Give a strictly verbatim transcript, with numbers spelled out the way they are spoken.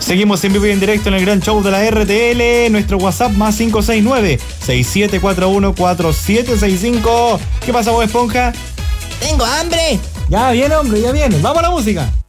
Seguimos en vivo y en directo en el gran show de la R T L. Nuestro WhatsApp más cinco seis nueve, seis siete cuatro uno, cuatro siete seis cinco. ¿Qué pasa, Bob Esponja? ¡Tengo hambre! Ya viene, hombre, ya viene. ¡Vamos a la música!